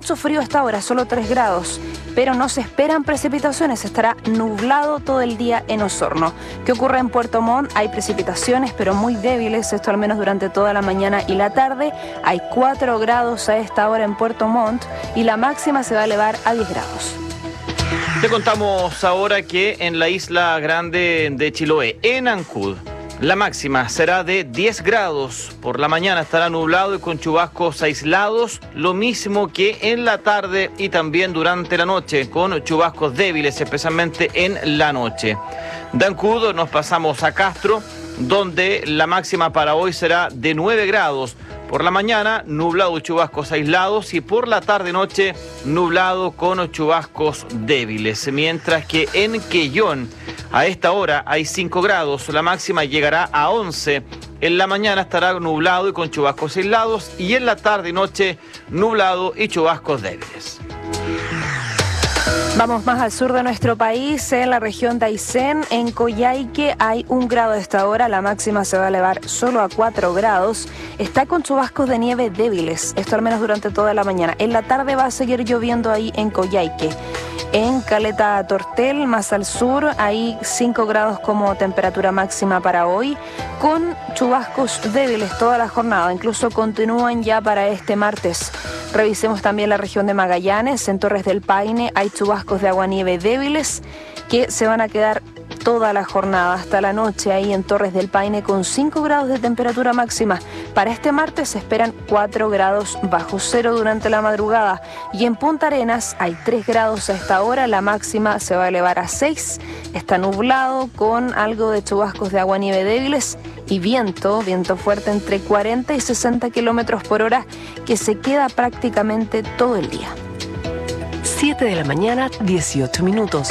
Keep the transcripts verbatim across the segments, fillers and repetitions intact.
mucho frío hasta ahora, solo tres grados, pero no se esperan precipitaciones, estará nublado todo el día en Osorno. ¿Qué ocurre en Puerto Montt? Hay precipitaciones, pero muy débiles, esto al menos durante toda la mañana y la tarde. Hay cuatro grados a esta hora en Puerto Montt y la máxima se va a elevar a diez grados. Te contamos ahora que en la isla grande de Chiloé, en Ancud, la máxima será de diez grados. Por la mañana estará nublado y con chubascos aislados, lo mismo que en la tarde y también durante la noche, con chubascos débiles, especialmente en la noche. De Ancud nos pasamos a Castro, donde la máxima para hoy será de nueve grados. Por la mañana, nublado y chubascos aislados, y por la tarde-noche, nublado con chubascos débiles. Mientras que en Quellón, a esta hora hay cinco grados, la máxima llegará a once. En la mañana estará nublado y con chubascos aislados, y en la tarde-noche, nublado y chubascos débiles. Vamos más al sur de nuestro país, en la región de Aysén, en Coyhaique hay un grado a esta hora, la máxima se va a elevar solo a cuatro grados, está con chubascos de nieve débiles, esto al menos durante toda la mañana. En la tarde va a seguir lloviendo ahí en Coyhaique. En Caleta Tortel, más al sur, hay cinco grados como temperatura máxima para hoy, con chubascos débiles toda la jornada, incluso continúan ya para este martes. Revisemos también la región de Magallanes, en Torres del Paine hay chubascos de aguanieve débiles que se van a quedar toda la jornada hasta la noche ahí en Torres del Paine con cinco grados de temperatura máxima. Para este martes se esperan cuatro grados bajo cero durante la madrugada y en Punta Arenas hay tres grados a esta hora, la máxima se va a elevar a seis, está nublado con algo de chubascos de aguanieve débiles y viento, viento fuerte entre cuarenta y sesenta kilómetros por hora que se queda prácticamente todo el día. siete de la mañana, dieciocho minutos.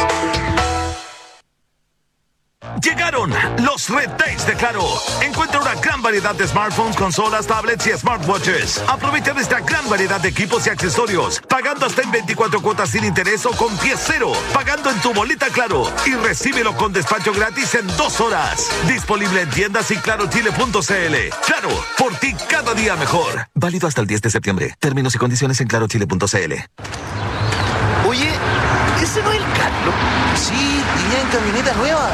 Llegaron los Red Days de Claro. Encuentra una gran variedad de smartphones, consolas, tablets y smartwatches. Aprovecha de esta gran variedad de equipos y accesorios, pagando hasta en veinticuatro cuotas sin interés o con pie cero, pagando en tu boleta Claro y recíbelo con despacho gratis en dos horas. Disponible en tiendas y claro chile punto c l. Claro, por ti cada día mejor. Válido hasta el diez de septiembre. Términos y condiciones en claro chile punto c l. Oye, ¿ese no es el Carlos? Sí, y viene en camioneta nueva.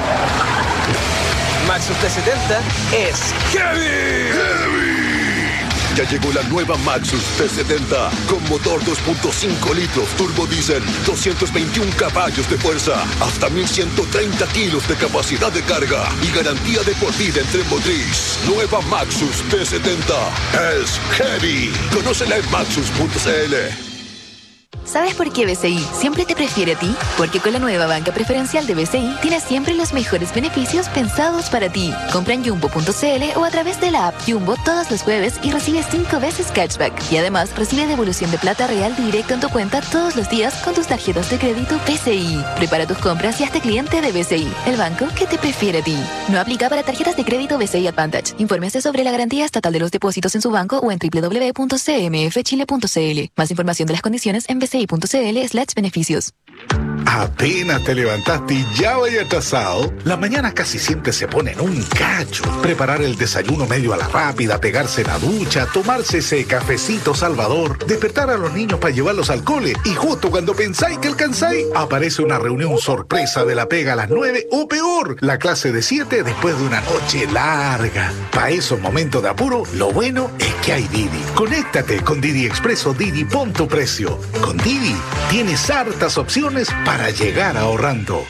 Maxus T setenta es heavy. ¡Heavy! Ya llegó la nueva Maxus T setenta con motor dos punto cinco litros turbo diésel, doscientos veintiún caballos de fuerza, hasta mil ciento treinta kilos de capacidad de carga y garantía de por vida en tren motriz. Nueva Maxus T setenta es heavy. Conócela en maxus punto c l. ¿Sabes por qué B C I siempre te prefiere a ti? Porque con la nueva banca preferencial de B C I tienes siempre los mejores beneficios pensados para ti. Compra en jumbo punto c l o a través de la app Jumbo todos los jueves y recibe cinco veces cashback. Y además recibe devolución de plata real directo en tu cuenta todos los días con tus tarjetas de crédito B C I. Prepara tus compras y hazte cliente de B C I, el banco que te prefiere a ti. No aplica para tarjetas de crédito B C I Advantage. Infórmese sobre la garantía estatal de los depósitos en su banco o en doble u doble u doble u punto c m f chile punto c l. Más información de las condiciones en bci.cl slash beneficios. Apenas te levantaste y ya vaya atrasado. Las mañanas casi siempre se ponen un cacho. Preparar el desayuno medio a la rápida, pegarse la ducha, tomarse ese cafecito salvador, despertar a los niños para llevarlos al cole y justo cuando pensáis que alcanzáis, aparece una reunión sorpresa de la pega a las nueve o peor, la clase de siete después de una noche larga. Para esos momentos de apuro, lo bueno es que hay Didi. Conéctate con Didi Expreso o Didi Pon tu Precio. Con Didi tienes hartas opciones para llegar ahorrando.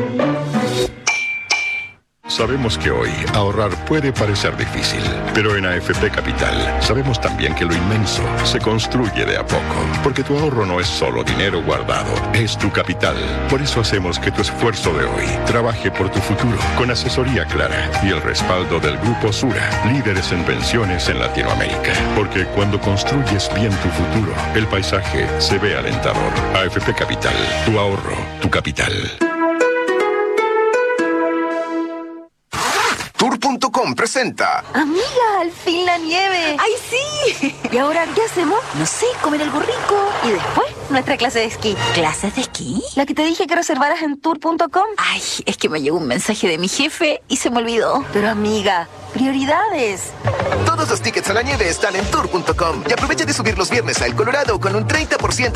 Sabemos que hoy ahorrar puede parecer difícil, pero en A F P Capital sabemos también que lo inmenso se construye de a poco, porque tu ahorro no es solo dinero guardado, es tu capital. Por eso hacemos que tu esfuerzo de hoy trabaje por tu futuro, con asesoría clara y el respaldo del Grupo Sura, líderes en pensiones en Latinoamérica. Porque cuando construyes bien tu futuro, el paisaje se ve alentador. A F P Capital, tu ahorro, tu capital. Tour punto com presenta. Amiga, al fin la nieve. ¡Ay, sí! ¿Y ahora qué hacemos? No sé, comer algo rico. Y después, nuestra clase de esquí. ¿Clases de esquí? La que te dije que reservaras en tour punto com. Ay, es que me llegó un mensaje de mi jefe y se me olvidó. Pero amiga, prioridades. Todos los tickets a la nieve están en tour punto com. Y aprovecha de subir los viernes a El Colorado con un treinta por ciento